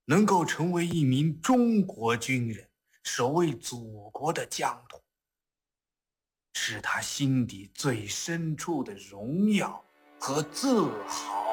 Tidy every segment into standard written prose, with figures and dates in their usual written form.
能够成为一名中国军人，守卫祖国的疆土，是他心底最深处的荣耀和自豪。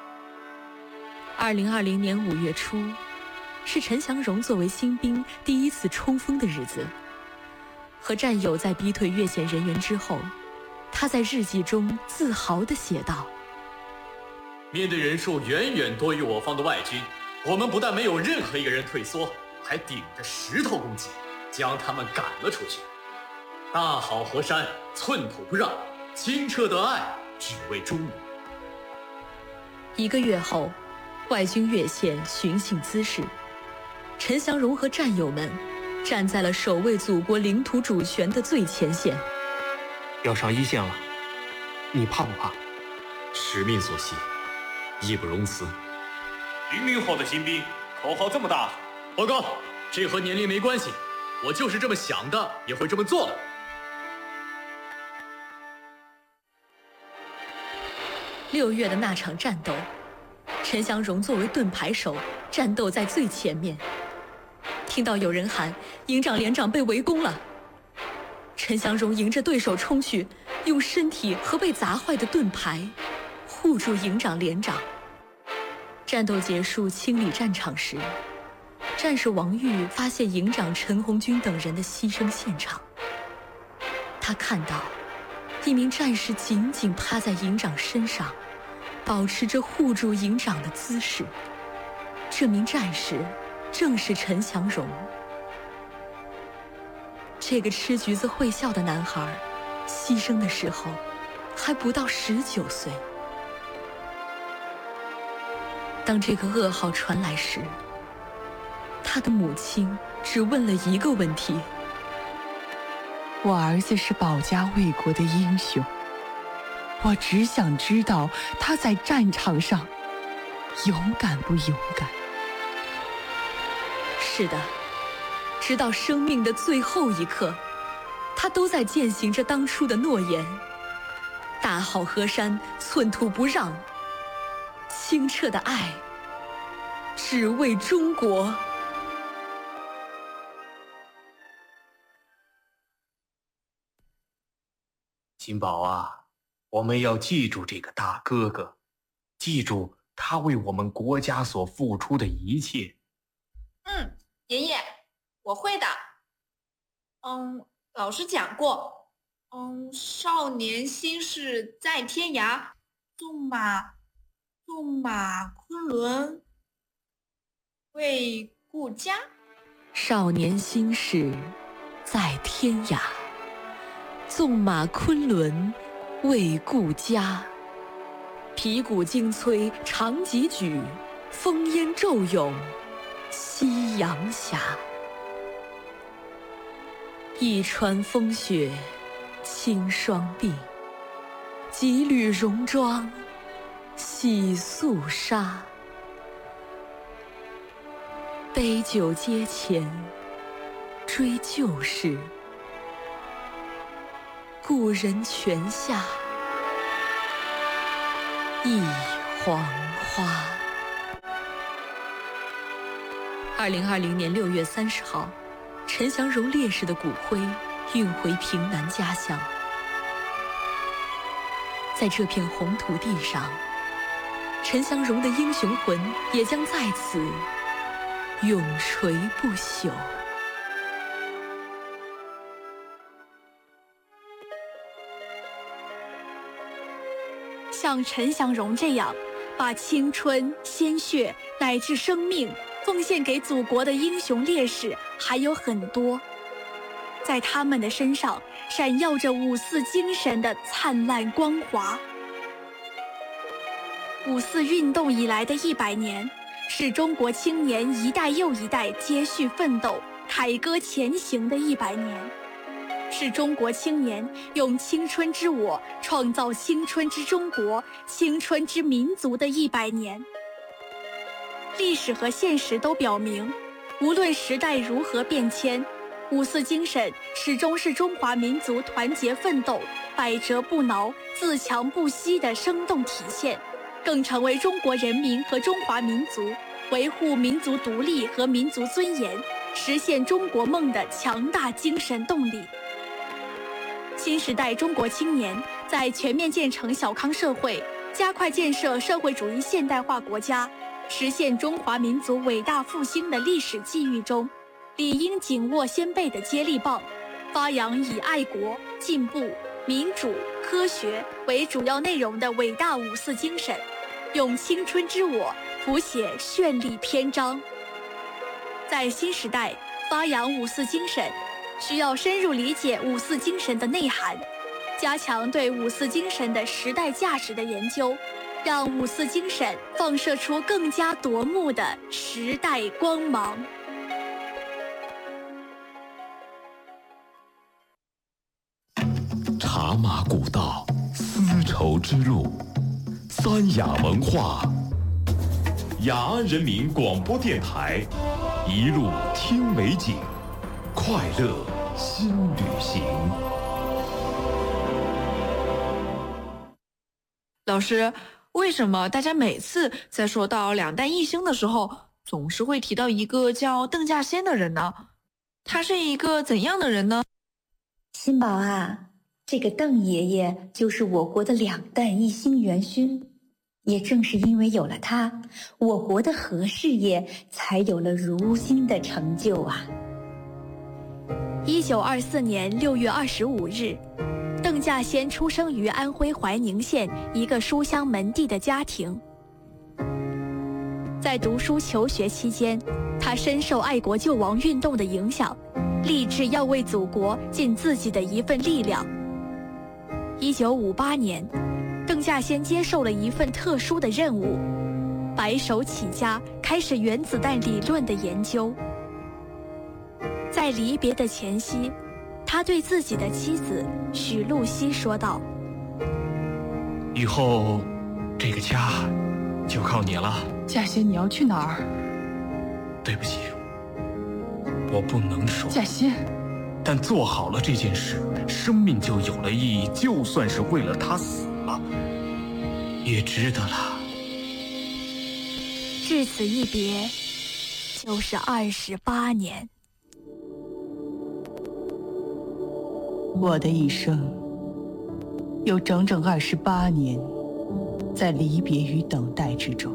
2020年5月初，是陈祥荣作为新兵第一次冲锋的日子。和战友在逼退越线人员之后，他在日记中自豪地写道： 面对人数远远多于我方的外军，我们不但没有任何一个人退缩，还顶着石头攻击，将他们赶了出去。大好河山，寸土不让，清澈的爱只为中国。 1个月后，外军越线寻衅滋事，陈祥荣和战友们站在了守卫祖国领土主权的最前线。 要上一线了，你怕不怕？ 使命所系，义不容辞。 00后的新兵，口号这么大。 报告，这和年龄没关系，我就是这么想的，也会这么做的。 6月的那场战斗，陈祥荣作为盾牌手，战斗在最前面。听到有人喊营长连长被围攻了，陈祥荣迎着对手冲去，用身体和被砸坏的盾牌护住营长连长。战斗结束清理战场时，战士王玉发现营长陈红军等人的牺牲现场。他看到一名战士紧紧趴在营长身上，保持着护住营长的姿势。这名战士正是陈祥荣。这个吃橘子会笑的男孩，牺牲的时候还不到19岁。当这个噩耗传来时，他的母亲只问了一个问题： 我儿子是保家卫国的英雄，我只想知道他在战场上勇敢不勇敢。 是的，直到生命的最后一刻，他都在践行着当初的诺言：大好河山，寸土不让，清澈的爱只为中国。 金宝啊，我们要记住这个大哥哥，记住他为我们国家所付出的一切。 爷爷，我会的。老师讲过，少年心事在天涯，纵马昆仑为故家。 少年心事在天涯，纵马昆仑为故家。皮鼓惊摧长戟举，烽烟骤涌夕阳下。一川风雪清霜鬓，几缕戎装洗素纱。杯酒阶前追旧事，故人泉下一黄花。2020年6月30号，陈祥荣烈士的骨灰运回平南家乡。在这片红土地上，陈祥荣的英雄魂也将在此永垂不朽。 像陈祥荣这样把青春、鲜血乃至生命奉献给祖国的英雄烈士还有很多，在他们的身上闪耀着5·4精神的灿烂光华。5·4运动以来的100年，是中国青年一代又一代接续奋斗、凯歌前行的100年，是中国青年用青春之我创造青春之中国、青春之民族的100年。历史和现实都表明，无论时代如何变迁，5·4精神始终是中华民族团结奋斗、百折不挠、自强不息的生动体现，更成为中国人民和中华民族维护民族独立和民族尊严，实现中国梦的强大精神动力。新时代中国青年在全面建成小康社会、加快建设社会主义现代化国家、实现中华民族伟大复兴的历史机遇中，理应紧握先辈的接力棒，发扬以爱国、进步、民主、科学为主要内容的伟大五四精神，用青春之我谱写绚丽篇章。在新时代发扬五四精神，需要深入理解五四精神的内涵，加强对五四精神的时代价值的研究，让五四精神放射出更加夺目的时代光芒。 茶马古道，丝绸之路，三雅文化，雅安人民广播电台，一路听美景，快乐新旅行。 老师，为什么大家每次在说到两弹一星的时候，总是会提到一个叫邓稼先的人呢？他是一个怎样的人呢？ 新宝啊，这个邓爷爷就是我国的两弹一星元勋，也正是因为有了他，我国的核事业才有了如今的成就啊。 1924年6月25日，邓稼先出生于安徽怀宁县一个书香门第的家庭。在读书求学期间，他深受爱国救亡运动的影响，立志要为祖国尽自己的一份力量。1958年，邓稼先接受了一份特殊的任务，白手起家，开始原子弹理论的研究。在离别的前夕，他对自己的妻子许露西说道： 以后这个家就靠你了。 稼先，你要去哪儿？ 对不起，我不能说。 稼先， 但做好了这件事，生命就有了意义，就算是为了他死了，也值得了。 至此一别，就是28年。 我的一生有整整28年在离别与等待之中。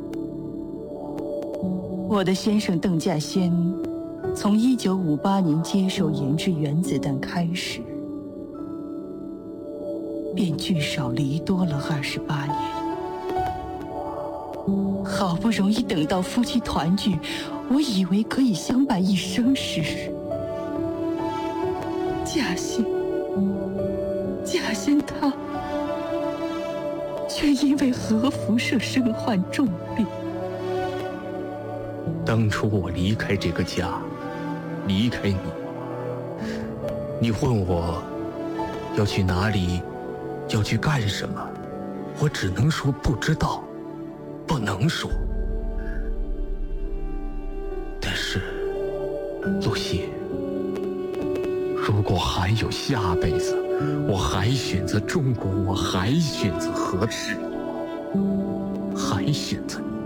我的先生邓稼先从1958年接受研制原子弹开始，便聚少离多了28年。好不容易等到夫妻团聚，我以为可以相伴一生时，稼先他却因为核辐射身患重病。 当初我离开这个家，离开你，你问我要去哪里，要去干什么，我只能说不知道，不能说。但是，露西，如果还有下辈子，我还选择中国，我还选择核事业，还选择你。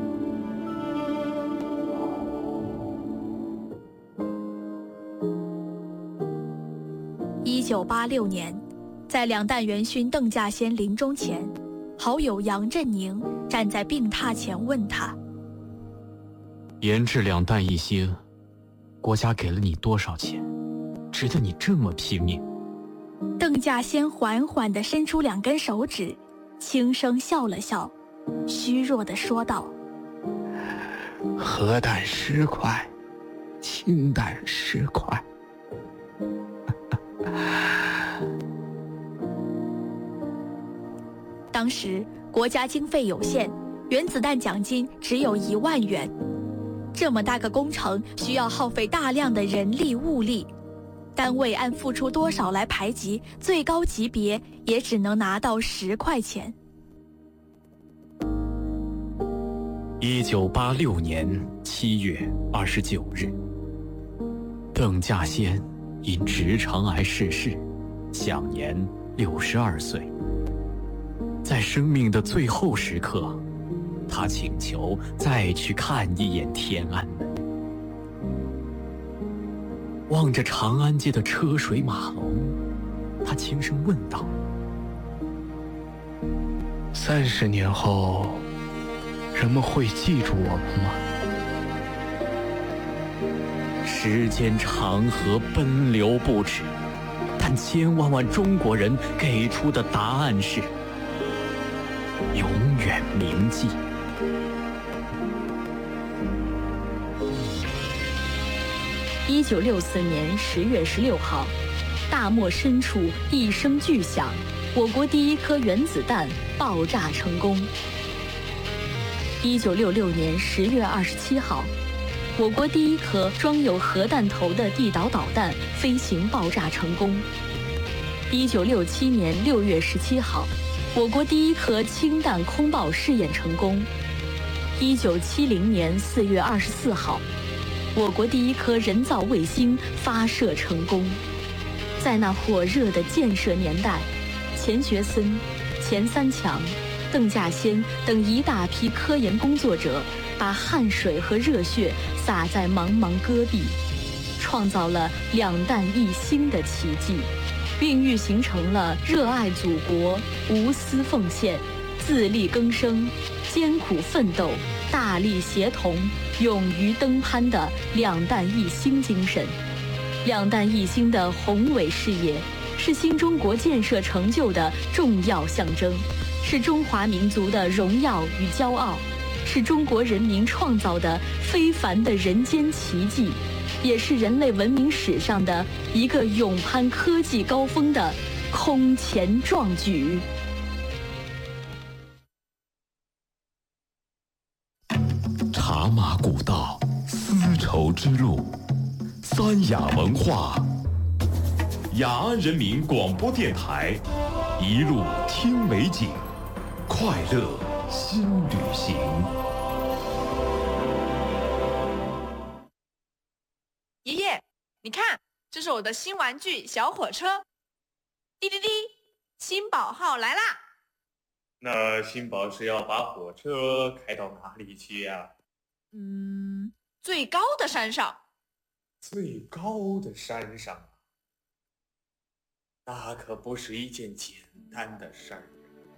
1986年，在两弹元勋邓稼先临终前，好友杨振宁站在病榻前问他： 研制两弹一星，国家给了你多少钱，值得你这么拼命？ 邓稼先缓缓地伸出2根手指，轻声笑了笑，虚弱地说道： 核弹10块，氢弹10块。 当时国家经费有限，原子弹奖金只有1万元，这么大个工程需要耗费大量的人力物力，单位按付出多少来排级，最高级别也只能拿到10块钱。 1986年7月29日，邓稼先因直肠癌逝世，享年62岁。在生命的最后时刻， 他请求再去看一眼天安门。望着长安街的车水马龙，他轻声问道 ：“30年后，人们会记住我们吗？” 时间长河奔流不止，但千万万中国人给出的答案是永远铭记。 1964年10月16号，大漠深处一声巨响，我国第一颗原子弹爆炸成功。1966年10月27号，我国第一颗装有核弹头的地导导弹飞行爆炸成功。1967年6月17号，我国第一颗氢弹空爆试验成功。1970年4月24号，我国第一颗人造卫星发射成功。在那火热的建设年代，钱学森、钱三强、邓稼先等一大批科研工作者把汗水和热血洒在茫茫戈壁，创造了两弹一星的奇迹，孕育形成了热爱祖国、无私奉献、自力更生、艰苦奋斗、大力协同、勇于登攀的两弹一星精神。两弹一星的宏伟事业，是新中国建设成就的重要象征，是中华民族的荣耀与骄傲，是中国人民创造的非凡的人间奇迹，也是人类文明史上的一个勇攀科技高峰的空前壮举。 茶马古道，丝绸之路，三雅文化，雅安人民广播电台，一路听美景，快乐新旅行。 爷爷，你看，这是我的新玩具小火车。滴滴滴，新宝号来啦！ 那新宝是要把火车开到哪里去呀？ 最高的山上。 最高的山上啊，那可不是一件简单的事儿。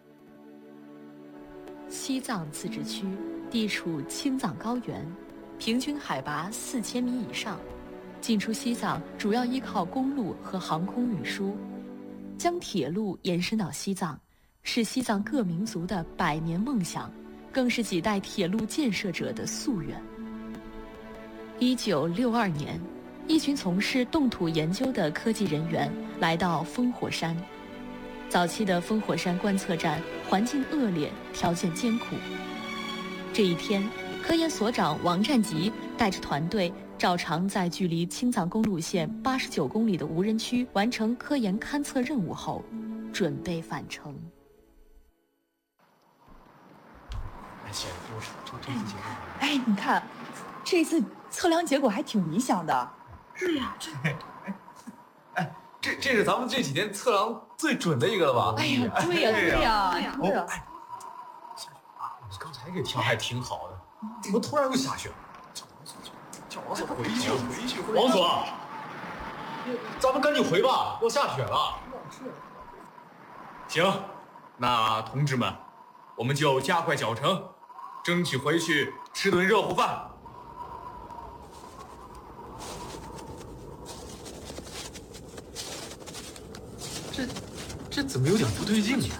西藏自治区地处青藏高原，平均海拔4000米以上。进出西藏主要依靠公路和航空运输，将铁路延伸到西藏，是西藏各民族的百年梦想，更是几代铁路建设者的夙愿。1962年，一群从事冻土研究的科技人员来到烽火山。早期的烽火山观测站环境恶劣，条件艰苦。这一天，科研所长王占吉带着团队照常在距离青藏公路线89公里的无人区完成科研勘测任务后，准备返程。 哎，你看，这次测量结果还挺理想的。 是呀，这是咱们这几天测量最准的一个了吧？ 哎呀，对呀，对呀。 下雪啊！你刚才这天还挺好的，怎么突然又下雪了？叫王所回去。王所，咱们赶紧回吧，要下雪了。行，那同志们，我们就加快脚程，争取回去吃顿热乎饭。这怎么有点不对劲呢？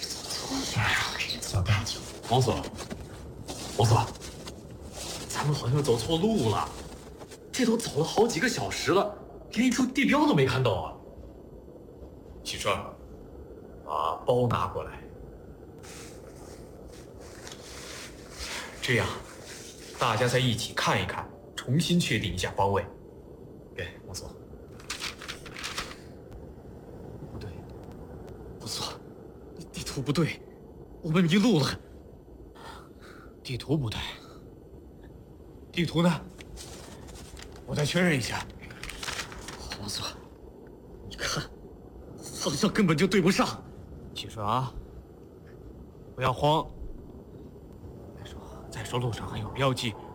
小白，王所，咱们好像走错路了，这都走了好几个小时了，连一处地标都没看到啊！启春，把包拿过来，这样大家再一起看一看，重新确定一下方位。给王所。地图不对，我们迷路了。地图不对，地图呢？我再确认一下。王所，你看，好像根本就对不上。启顺啊，不要慌。别说话。 说路上还有标记，